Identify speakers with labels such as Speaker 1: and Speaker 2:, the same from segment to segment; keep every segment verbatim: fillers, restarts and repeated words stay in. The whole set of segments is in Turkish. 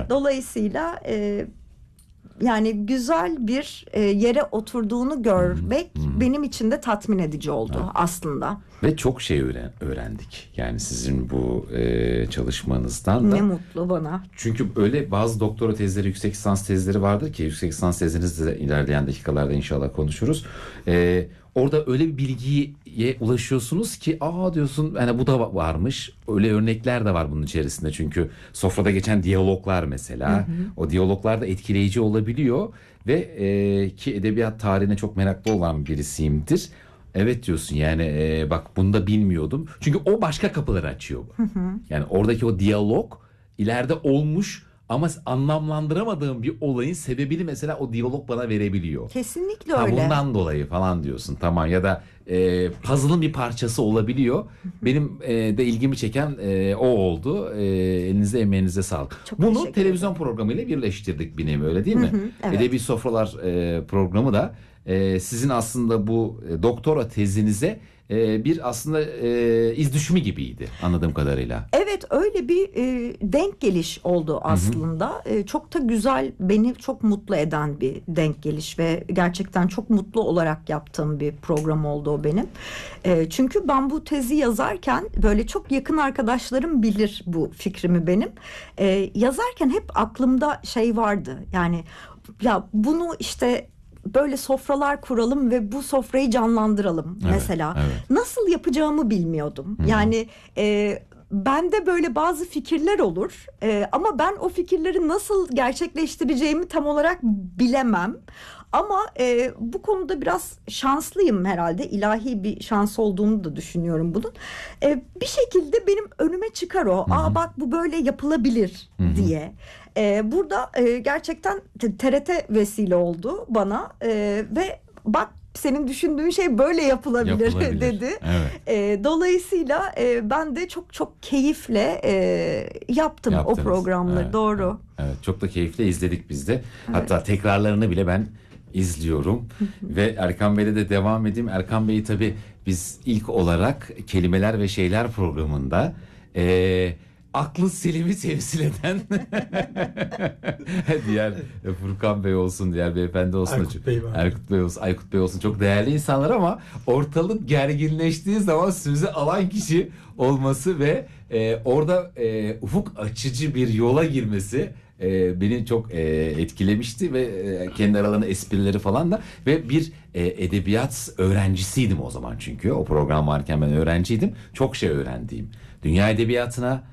Speaker 1: Evet, dolayısıyla e, yani güzel bir e, yere oturduğunu görmek hmm. benim için de tatmin edici oldu evet. aslında.
Speaker 2: Ve çok şey öğren, öğrendik. Yani sizin bu e, çalışmanızdan da.
Speaker 1: Ne mutlu bana.
Speaker 2: Çünkü öyle bazı doktora tezleri, yüksek lisans tezleri vardır ki, yüksek lisans tezlerinizde de ilerleyen dakikalarda inşallah konuşuruz. E, orada öyle bir bilgiye ulaşıyorsunuz ki, aa diyorsun, yani bu da varmış. Öyle örnekler de var bunun içerisinde. Çünkü sofrada geçen diyaloglar mesela, hı hı. o diyaloglar da etkileyici olabiliyor. Ve e, ki edebiyat tarihine çok meraklı olan birisiyimdir. Evet diyorsun yani e, bak bunu da bilmiyordum. Çünkü o başka kapıları açıyor. Hı hı. Yani oradaki o diyalog ileride olmuş ama anlamlandıramadığım bir olayın sebebini mesela o diyalog bana verebiliyor.
Speaker 1: Kesinlikle
Speaker 2: ha,
Speaker 1: öyle.
Speaker 2: Bundan dolayı falan diyorsun, tamam, ya da e, puzzle'ın bir parçası olabiliyor. Hı hı. Benim e, de ilgimi çeken e, o oldu. E, elinize emeğinize sağlık.
Speaker 1: Çok
Speaker 2: Bunu televizyon programıyla birleştirdik bir nevi, öyle değil mi?
Speaker 1: Hı hı, evet.
Speaker 2: Edebi Sofralar e, programı da Ee, sizin aslında bu e, doktora tezinize e, bir aslında e, iz düşümü gibiydi anladığım kadarıyla.
Speaker 1: Evet, öyle bir e, denk geliş oldu aslında. E, çok da güzel, beni çok mutlu eden bir denk geliş ve gerçekten çok mutlu olarak yaptığım bir program oldu o benim. E, çünkü ben bu tezi yazarken, böyle çok yakın arkadaşlarım bilir bu fikrimi benim. E, yazarken hep aklımda şey vardı, yani ya bunu işte böyle sofralar kuralım ve bu sofrayı canlandıralım evet, mesela. Evet. Nasıl yapacağımı bilmiyordum. Hı-hı. Yani e, bende böyle bazı fikirler olur e, ama ben o fikirleri nasıl gerçekleştireceğimi tam olarak bilemem. Ama e, bu konuda biraz şanslıyım herhalde. İlahi bir şans olduğunu da düşünüyorum bunun. E, bir şekilde benim önüme çıkar o. Hı-hı. Aa bak bu böyle yapılabilir Hı-hı. diye. E, burada e, gerçekten T R T vesile oldu bana e, ve bak senin düşündüğün şey böyle yapılabilir, yapılabilir. dedi. Evet. E, dolayısıyla e, ben de çok çok keyifle e, yaptım Yaptınız. o programları. Evet, doğru.
Speaker 2: Evet, evet, çok da keyifle izledik biz de. Evet. Hatta tekrarlarını bile ben izliyorum. Ve Erkan Bey'le de devam edeyim. Erkan Bey'i tabii biz ilk olarak Kelimeler ve Şeyler programında eee aklı selimi temsil eden diğer Furkan Bey olsun, diğer beyefendi olsun,
Speaker 3: Aykut Bey,
Speaker 2: Aykut Bey olsun, Aykut Bey olsun, çok değerli insanlar ama ortalık gerginleştiği zaman sözü alan kişi olması ve e, orada e, ufuk açıcı bir yola girmesi e, beni çok e, etkilemişti ve e, kendi aralarında esprileri falan da ve bir e, edebiyat öğrencisiydim o zaman, çünkü o program varken ben öğrenciydim, çok şey öğrendiğim, dünya edebiyatına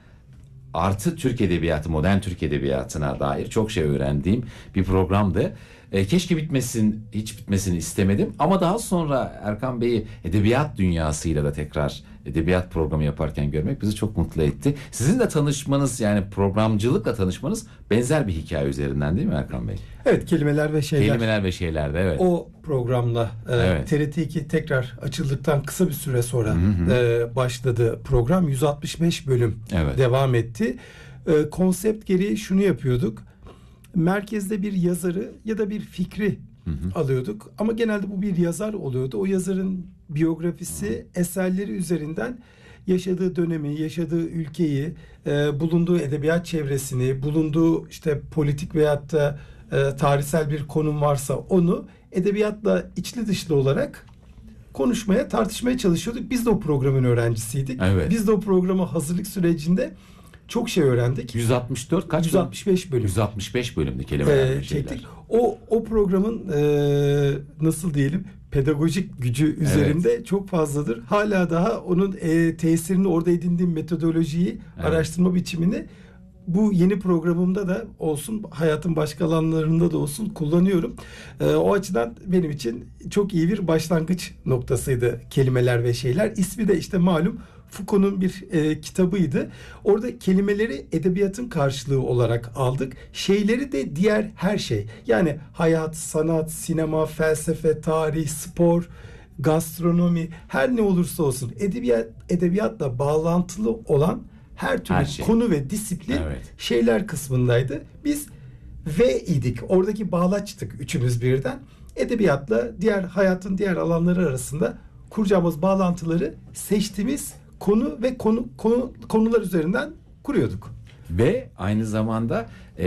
Speaker 2: artı Türk edebiyatı, modern Türk edebiyatına dair çok şey öğrendiğim bir programdı. E, keşke bitmesin, hiç bitmesini istemedim. Ama daha sonra Erkan Bey'i edebiyat dünyasıyla da tekrar edebiyat programı yaparken görmek bizi çok mutlu etti. Sizin de tanışmanız, yani programcılıkla tanışmanız benzer bir hikaye üzerinden değil mi Erkan Bey?
Speaker 3: Evet, Kelimeler ve Şeyler.
Speaker 2: Kelimeler ve Şeyler'de evet.
Speaker 3: O programla e, evet. T R T iki tekrar açıldıktan kısa bir süre sonra hı hı. E, başladı program. yüz altmış beş bölüm evet. devam etti. E, konsept gereği şunu yapıyorduk. Merkezde bir yazarı ya da bir fikri hı hı. alıyorduk. Ama genelde bu bir yazar oluyordu. O yazarın biyografisi, hı. eserleri üzerinden yaşadığı dönemi, yaşadığı ülkeyi, e, bulunduğu edebiyat çevresini, bulunduğu işte politik veyahut da e, tarihsel bir konum varsa onu edebiyatla içli dışlı olarak konuşmaya, tartışmaya çalışıyorduk. Biz de o programın öğrencisiydik. Evet. Biz de o programa hazırlık sürecinde çok şey öğrendik.
Speaker 2: yüz altmış dört kaç?
Speaker 3: yüz altmış beş bölüm.
Speaker 2: yüz altmış beş bölümlü Kelimeler ve Şeyler.
Speaker 3: O o programın e, nasıl diyelim pedagojik gücü üzerinde evet. çok fazladır. Hala daha onun e, tesirini, orada edindiğim metodolojiyi, evet. araştırma biçimini bu yeni programımda da olsun, hayatın başka alanlarında da olsun kullanıyorum. E, o açıdan benim için çok iyi bir başlangıç noktasıydı Kelimeler ve Şeyler. İsmi de işte malum Foucault'un bir e, kitabıydı. Orada kelimeleri edebiyatın karşılığı olarak aldık. Şeyleri de diğer her şey. Yani hayat, sanat, sinema, felsefe, tarih, spor, gastronomi, her ne olursa olsun edebiyat edebiyatla bağlantılı olan her türlü her şey. Konu ve disiplin evet. şeyler kısmındaydı. Biz V idik. Oradaki bağlaçtık üçümüz birden. Edebiyatla diğer hayatın diğer alanları arasında kuracağımız bağlantıları seçtiğimiz konu ve konu, konu konular üzerinden kuruyorduk.
Speaker 2: Ve aynı zamanda